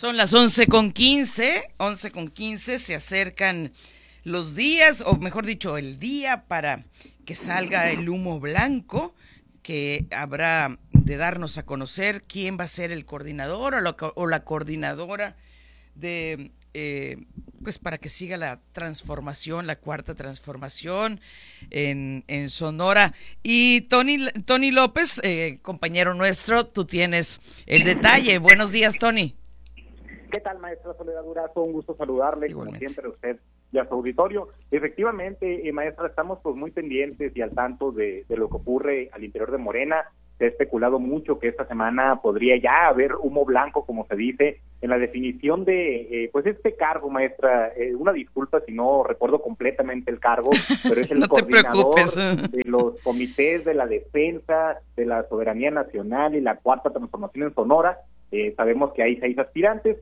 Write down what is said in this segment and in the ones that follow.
Son las 11:15, se acercan los días, o mejor dicho, el día para que salga el humo blanco, que habrá de darnos a conocer quién va a ser el coordinador o la coordinadora de, pues para que siga la transformación, la cuarta transformación en Sonora. Y Tony López, compañero nuestro, tú tienes el detalle. Buenos días, Tony. ¿Qué tal, maestra Soledad Durazo? Un gusto saludarle, Igualmente. como siempre, a usted y a su auditorio. Efectivamente, maestra, estamos pues muy pendientes y al tanto de lo que ocurre al interior de Morena. Se ha especulado mucho que esta semana podría ya haber humo blanco, como se dice, en la definición de pues este cargo, maestra. Una disculpa si no recuerdo completamente el cargo, pero es el No te coordinador preocupes. de los comités de la defensa, de la soberanía nacional y la cuarta transformación en Sonora. Sabemos que hay 6 aspirantes.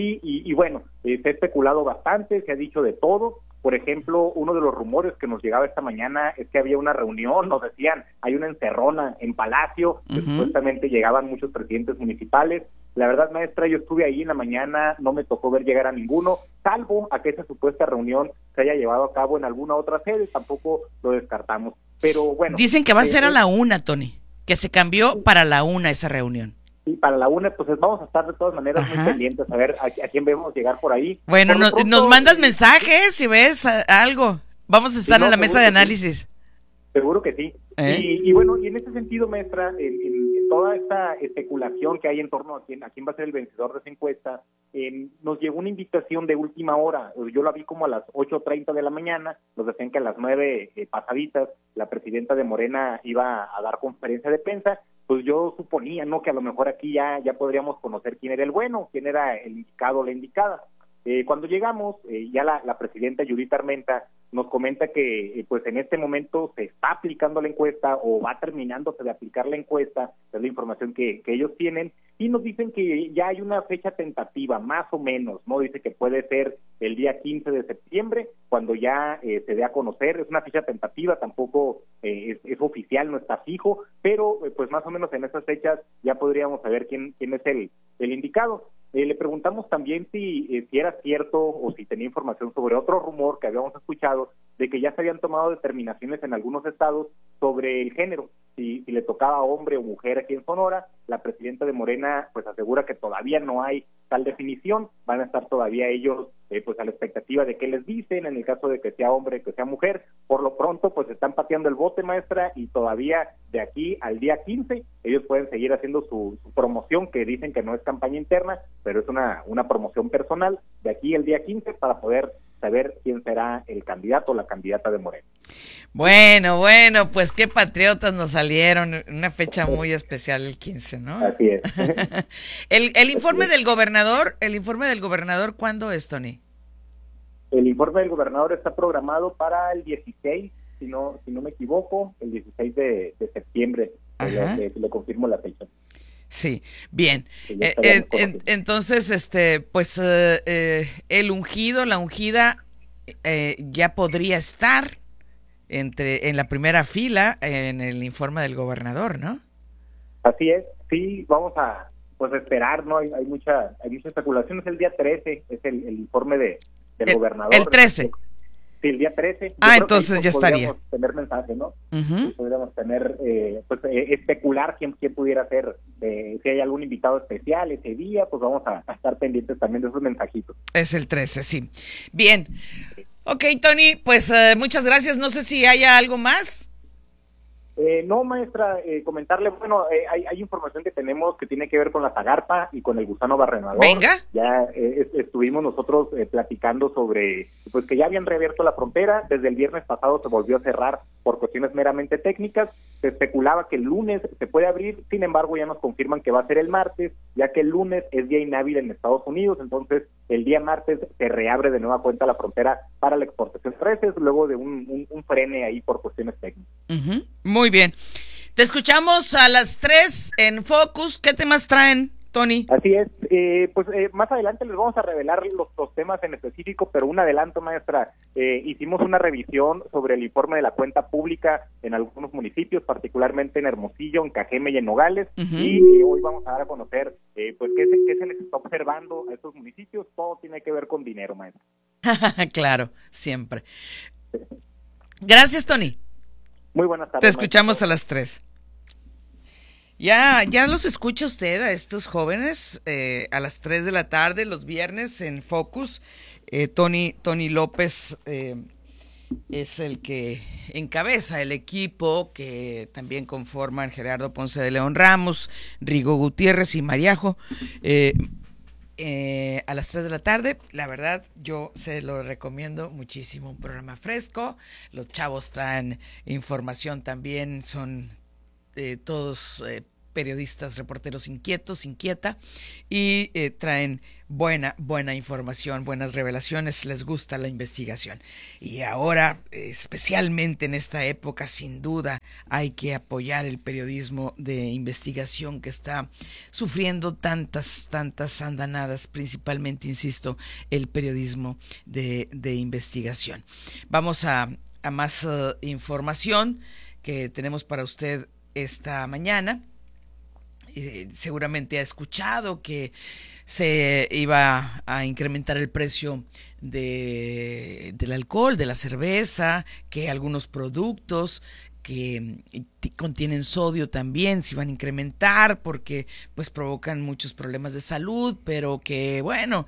Y bueno, se ha especulado bastante, se ha dicho de todo. Por ejemplo, uno de los rumores que nos llegaba esta mañana es que había una reunión, nos decían, hay una encerrona en Palacio, que supuestamente llegaban muchos presidentes municipales. La verdad, maestra, yo estuve ahí en la mañana, no me tocó ver llegar a ninguno, salvo a que esa supuesta reunión se haya llevado a cabo en alguna otra sede, tampoco lo descartamos. Pero bueno. Dicen que va a ser a la 1, Tony, que se cambió para la 1 esa reunión. Y para la 1, pues vamos a estar de todas maneras muy pendientes a ver a quién vemos llegar por ahí. Bueno, por pronto, nos mandas mensajes si ves algo. Vamos a estar en la mesa de análisis. Seguro que sí. Y bueno, y en ese sentido, maestra, en toda esta especulación que hay en torno a quién va a ser el vencedor de esa encuesta, nos llegó una invitación de última hora. Yo la vi como a las 8:30 de la mañana. Nos decían que a las 9 pasaditas la presidenta de Morena iba a dar conferencia de prensa. Pues yo suponía, ¿no?, que a lo mejor aquí ya podríamos conocer quién era el bueno, quién era el indicado o la indicada. Cuando llegamos, ya la presidenta Judith Armenta nos comenta que pues en este momento se está aplicando la encuesta o va terminándose de aplicar la encuesta, es la información que ellos tienen, y nos dicen que ya hay una fecha tentativa, más o menos, ¿no? Dice que puede ser el día 15 de septiembre, cuando ya se dé a conocer. Es una fecha tentativa, tampoco es oficial, no está fijo, pero pues más o menos en esas fechas ya podríamos saber quién es el indicado. Le preguntamos también si era cierto o si tenía información sobre otro rumor que habíamos escuchado de que ya se habían tomado determinaciones en algunos estados sobre el género, si le tocaba hombre o mujer aquí en Sonora. La presidenta de Morena pues asegura que todavía no hay tal definición, van a estar todavía ellos pues a la expectativa de qué les dicen, en el caso de que sea hombre, que sea mujer. Por lo pronto pues están pateando el bote, maestra, y todavía de aquí al día 15 ellos pueden seguir haciendo su promoción, que dicen que no es campaña interna, pero es una promoción personal, de aquí el día 15 para poder saber quién será el candidato o la candidata de Morena. Bueno, pues qué patriotas nos salieron, una fecha muy especial el 15, ¿no? Así es. El informe del gobernador, ¿cuándo es, Tony? El informe del gobernador está programado para el 16, si no me equivoco, el 16 de septiembre, le confirmo la fecha. Sí, bien. Entonces, pues el ungido, la ungida, ya podría estar en la primera fila en el informe del gobernador, ¿no? Así es, sí, vamos a pues esperar, ¿no? Hay mucha especulación. Es el día 13, es el informe del gobernador. El 13. Sí, el día 13. Entonces ya estaría. Podríamos tener mensaje, ¿no? Podríamos tener, especular quién pudiera ser, si hay algún invitado especial ese día, pues vamos a estar pendientes también de esos mensajitos. Es el 13, sí. Bien. Ok, Tony, pues muchas gracias. No sé si haya algo más. No, maestra, comentarle, bueno, hay información que tenemos que tiene que ver con la Zagarpa y con el gusano barrenador. Venga. Ya estuvimos nosotros platicando sobre, pues que ya habían reabierto la frontera. Desde el viernes pasado se volvió a cerrar por cuestiones meramente técnicas. Se especulaba que el lunes se puede abrir, sin embargo ya nos confirman que va a ser el martes, ya que el lunes es día inhábil en Estados Unidos. Entonces el día martes se reabre de nueva cuenta la frontera para la exportación de reses, luego de un frene ahí por cuestiones técnicas. Muy bien. Te escuchamos a las 3 en Focus. ¿Qué temas traen, Tony? Así es. Más adelante les vamos a revelar los temas en específico, pero un adelanto, maestra. Hicimos una revisión sobre el informe de la cuenta pública en algunos municipios, particularmente en Hermosillo, en Cajeme y en Nogales, y hoy vamos a dar a conocer pues qué se les está observando a estos municipios, todo tiene que ver con dinero, maestro. Claro, siempre. Gracias, Tony. Muy buenas tardes. Te escuchamos maestro. A las 3. Ya los escucha usted a estos jóvenes a las 3 de la tarde, los viernes en Focus. Tony López es el que encabeza el equipo que también conforman Gerardo Ponce de León Ramos, Rigo Gutiérrez y Mariajo. A las 3 de la tarde, la verdad yo se lo recomiendo muchísimo, un programa fresco, los chavos traen información también, son todos periodistas, reporteros inquieta y traen buena información, buenas revelaciones, les gusta la investigación. Y ahora, especialmente en esta época, sin duda, hay que apoyar el periodismo de investigación que está sufriendo tantas andanadas, principalmente, insisto, el periodismo de investigación. Vamos a más información que tenemos para usted esta mañana. Seguramente ha escuchado que se iba a incrementar el precio del alcohol, de la cerveza, que algunos productos que contienen sodio también se iban a incrementar porque pues provocan muchos problemas de salud, pero que bueno,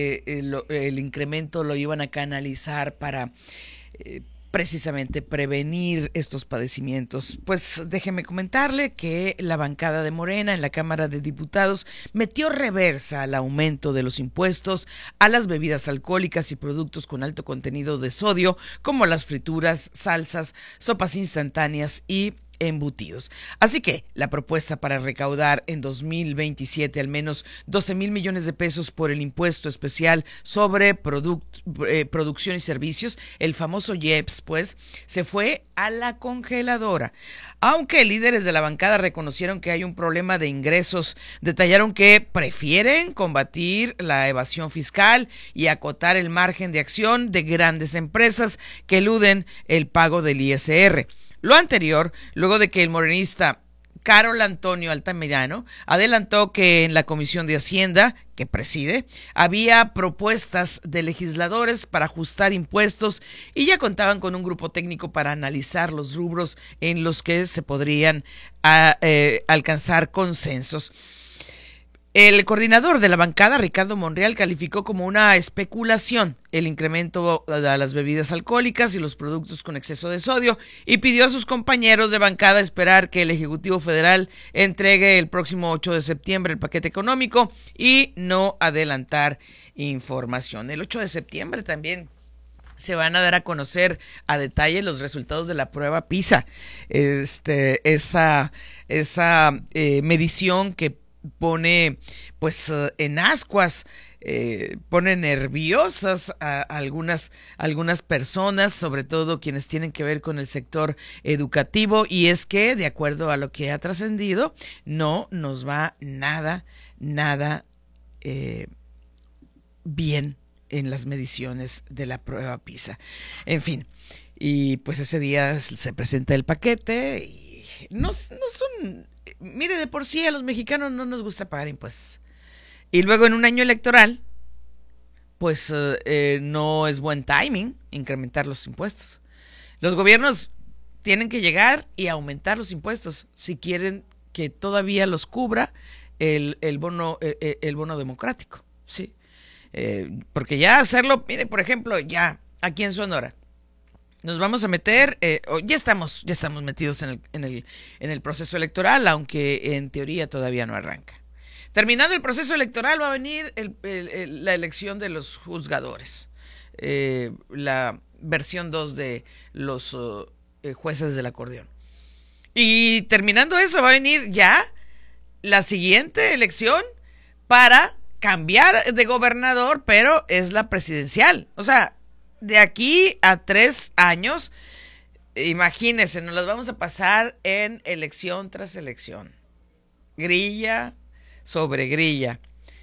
el incremento lo iban a canalizar para precisamente prevenir estos padecimientos. Pues déjeme comentarle que la bancada de Morena en la Cámara de Diputados metió reversa al aumento de los impuestos a las bebidas alcohólicas y productos con alto contenido de sodio, como las frituras, salsas, sopas instantáneas y embutidos. Así que la propuesta para recaudar en 2027 al menos 12,000 millones de pesos por el impuesto especial sobre producción y servicios, el famoso IEPS, pues, se fue a la congeladora. Aunque líderes de la bancada reconocieron que hay un problema de ingresos, detallaron que prefieren combatir la evasión fiscal y acotar el margen de acción de grandes empresas que eluden el pago del ISR. Lo anterior, luego de que el morenista Carol Antonio Altamirano adelantó que en la Comisión de Hacienda, que preside, había propuestas de legisladores para ajustar impuestos y ya contaban con un grupo técnico para analizar los rubros en los que se podrían alcanzar consensos. El coordinador de la bancada, Ricardo Monreal, calificó como una especulación el incremento a las bebidas alcohólicas y los productos con exceso de sodio y pidió a sus compañeros de bancada esperar que el Ejecutivo Federal entregue el próximo 8 de septiembre el paquete económico y no adelantar información. El 8 de septiembre también se van a dar a conocer a detalle los resultados de la prueba PISA, esa medición que pone pues en ascuas, pone nerviosas a algunas personas, sobre todo quienes tienen que ver con el sector educativo, y es que de acuerdo a lo que ha trascendido no nos va nada bien en las mediciones de la prueba PISA. En fin, y pues ese día se presenta el paquete y no son... Mire, de por sí a los mexicanos no nos gusta pagar impuestos. Y luego en un año electoral, pues no es buen timing incrementar los impuestos. Los gobiernos tienen que llegar y aumentar los impuestos si quieren que todavía los cubra el bono democrático, ¿sí? Porque ya hacerlo, mire, por ejemplo, ya aquí en Sonora, nos vamos a meter, ya estamos metidos en el proceso electoral, aunque en teoría todavía no arranca. Terminando el proceso electoral va a venir la elección de los juzgadores, la versión 2 de los jueces del acordeón. Y terminando eso va a venir ya la siguiente elección para cambiar de gobernador, pero es la presidencial. O sea, de aquí a 3 años, imagínense, nos las vamos a pasar en elección tras elección. Grilla sobre grilla.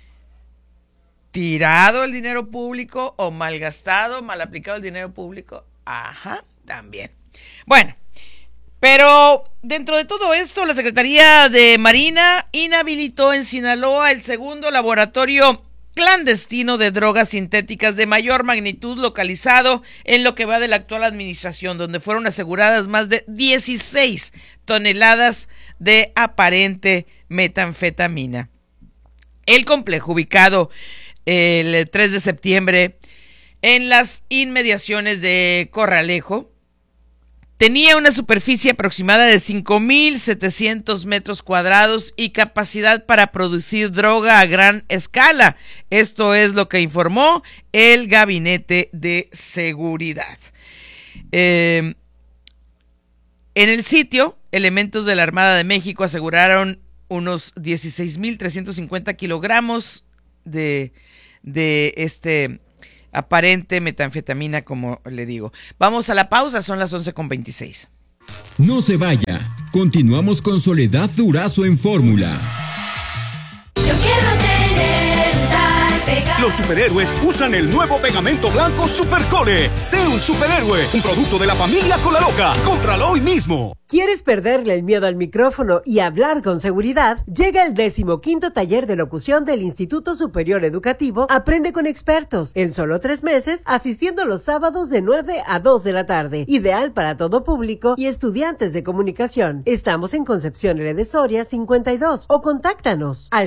¿Tirado el dinero público o malgastado, mal aplicado el dinero público? Ajá, también. Bueno, Pero dentro de todo esto, la Secretaría de Marina inhabilitó en Sinaloa el segundo laboratorio clandestino de drogas sintéticas de mayor magnitud localizado en lo que va de la actual administración, donde fueron aseguradas más de 16 toneladas de aparente metanfetamina. El complejo, ubicado el 3 de septiembre en las inmediaciones de Corralejo, tenía una superficie aproximada de 5,700 metros cuadrados y capacidad para producir droga a gran escala. Esto es lo que informó el Gabinete de Seguridad. En el sitio, elementos de la Armada de México aseguraron unos 16,350 kilogramos de este aparente metanfetamina, como le digo. Vamos a la pausa, son las 11:26. No se vaya, continuamos con Soledad Durazo en Fórmula. Yo quiero tener tal pegamento. Los superhéroes usan el nuevo pegamento blanco Supercole. Sé un superhéroe, un producto de la familia Colaloca. Cómpralo hoy mismo. ¿Quieres perderle el miedo al micrófono y hablar con seguridad? Llega el 15º taller de locución del Instituto Superior Educativo Aprende con Expertos, en solo 3 meses, asistiendo los sábados de 9 a 2 de la tarde. Ideal para todo público y estudiantes de comunicación. Estamos en Concepción L. de Soria 52 o contáctanos al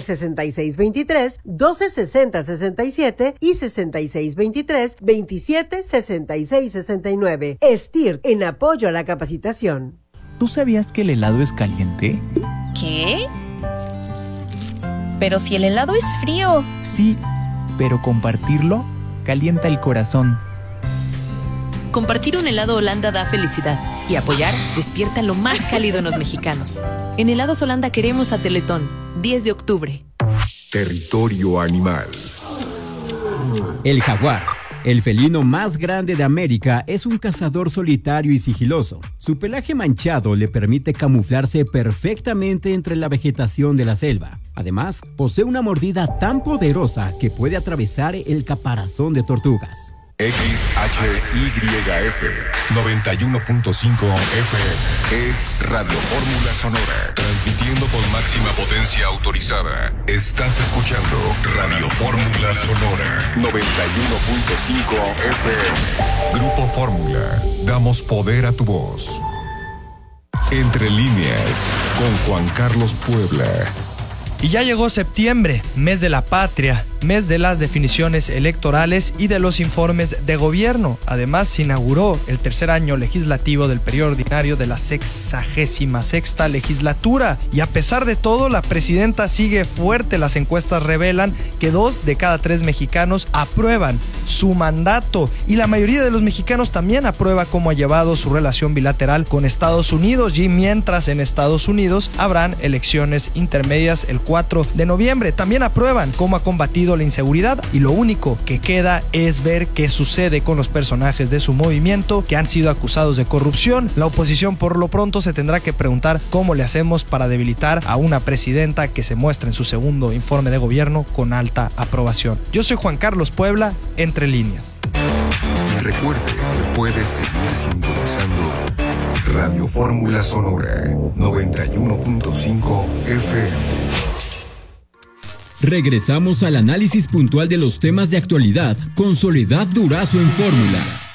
6623-1260-67 y 6623-276669. STIRT, en apoyo a la capacitación. ¿Tú sabías que el helado es caliente? ¿Qué? Pero si el helado es frío. Sí, pero compartirlo calienta el corazón. Compartir un helado Holanda da felicidad y apoyar despierta lo más cálido en los mexicanos. En Helados Holanda queremos a Teletón, 10 de octubre. Territorio animal. El jaguar, el felino más grande de América, es un cazador solitario y sigiloso. Su pelaje manchado le permite camuflarse perfectamente entre la vegetación de la selva. Además, posee una mordida tan poderosa que puede atravesar el caparazón de tortugas. XHYF 91.5 FM es Radio Fórmula Sonora, transmitiendo con máxima potencia autorizada. Estás escuchando Radio Fórmula Sonora 91.5 FM. Grupo Fórmula, damos poder a tu voz. Entre líneas, con Juan Carlos Puebla. Y ya llegó septiembre, mes de la patria, mes de las definiciones electorales y de los informes de gobierno. Además, se inauguró el tercer año legislativo del periodo ordinario de la 66ª legislatura. Y a pesar de todo, la presidenta sigue fuerte. Las encuestas revelan que 2 de cada 3 mexicanos aprueban su mandato. Y la mayoría de los mexicanos también aprueba cómo ha llevado su relación bilateral con Estados Unidos. Y mientras en Estados Unidos habrán elecciones intermedias el 4 de noviembre. También aprueban cómo ha combatido la inseguridad y lo único que queda es ver qué sucede con los personajes de su movimiento que han sido acusados de corrupción. La oposición por lo pronto se tendrá que preguntar cómo le hacemos para debilitar a una presidenta que se muestra en su segundo informe de gobierno con alta aprobación. Yo soy Juan Carlos Puebla, Entre Líneas. Y recuerde que puedes seguir sintonizando Radio Fórmula Sonora 91.5 FM. Regresamos al análisis puntual de los temas de actualidad con Soledad Durazo en Fórmula.